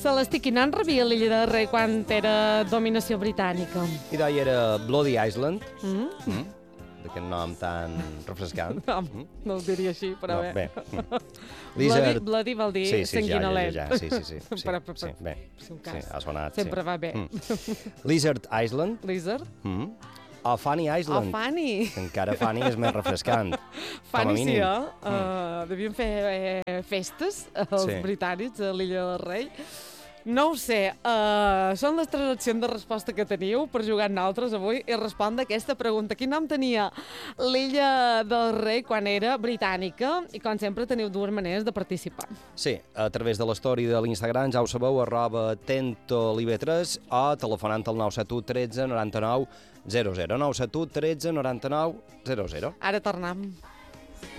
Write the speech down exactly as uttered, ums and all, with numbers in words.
Celestí, quin nom rebia l'illa del Rei quan era dominació britànica? I d'ahir era Bloody Island, Mm? mm? d'aquest nom tan refrescant. No, no ho diria així, però No, bé. bé. Mm. Bloody, Lizard... bloody vol dir Sí, sí, ja, ja, ja, sanguinolent. ja, sí, sí, sí, sí, Però, però, sí, bé, si un sí, cas. ha sonat, Sempre sí. va bé. Mm. Lizard Island, Lizard? mm? o Funny Oh, Island, Fanny. que encara Funny és més refrescant. Fanny sí, mínim. eh? Uh, devien fer eh, festes, els Sí. britànics, a l'illa del Rei. No ho sé, uh, són les tres opcions de resposta que teniu per jugar amb nosaltres avui i respondre aquesta pregunta. Quin nom tenia l'illa del Rei quan era britànica? I com sempre teniu dues maneres de participar. Sí, a través de l'story de l'Instagram, ja ho sabeu, arroba tentolive tres o telefonant al nou set u tretze noranta-nou zero zero, nou set u tretze noranta-nou zero zero. Ara tornem.